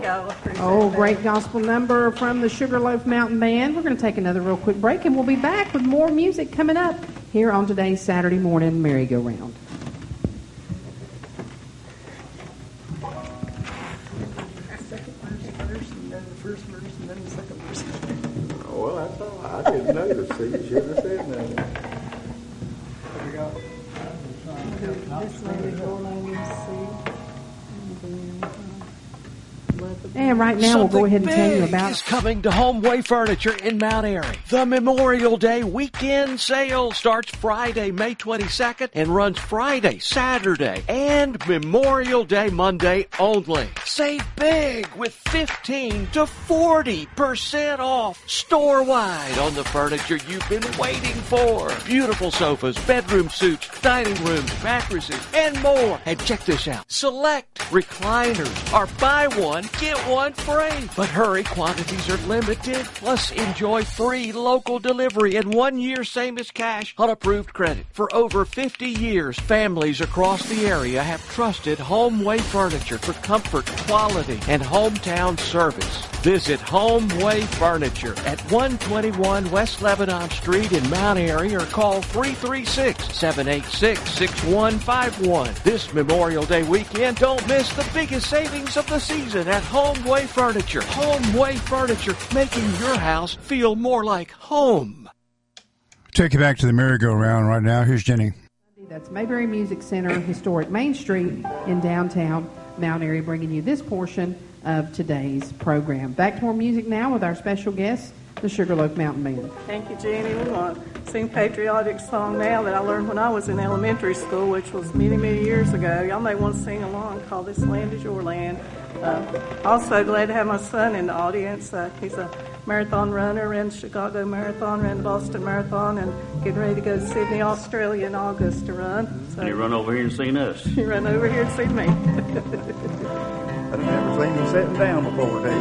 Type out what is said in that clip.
I appreciate Oh, that. great gospel number from the Sugarloaf Mountain Band. We're going to take another real quick break, and we'll be back with more music coming up here on today's Saturday morning merry-go-round. Well, that's all. I didn't notice. See, you should have said nothing. This lady going on And right now, we'll go ahead and tell you Something big about is coming to Homeway Furniture in Mount Airy. The Memorial Day weekend sale starts Friday, May 22nd and runs Friday, Saturday, and Memorial Day Monday only. Save big with 15 to 40% off store-wide on the furniture you've been waiting for. Beautiful sofas, bedroom suites, dining rooms, mattresses, and more. And check this out. Select recliners are buy one, get one free. But hurry, quantities are limited. Plus, enjoy free local delivery and 1 year same as cash on approved credit. For over 50 years, families across the area have trusted Homeway Furniture for comfort, quality, and hometown service. Visit Homeway Furniture at 121 West Lebanon Street in Mount Airy or call 336-786-6151. This Memorial Day weekend, don't miss the biggest savings of the season at Homeway Furniture. Homeway Furniture, making your house feel more like home. Take you back to the merry-go-round right now. Here's Jenny. That's Mayberry Music Center, historic Main Street in downtown Mount Airy, bringing you this portion of today's program. Back to more music now with our special guest, the Sugarloaf Mountain Band. Thank you, Jenny. We want to sing a patriotic song now that I learned when I was in elementary school, which was many, many years ago. Y'all may want to sing along, called This Land Is Your Land. Also glad to have my son in the audience. He's a marathon runner, ran the Chicago Marathon, ran the Boston Marathon, and getting ready to go to Sydney, Australia in August to run. So You run over here and seen us. you run over here and see me. I've never seen him sitting down before,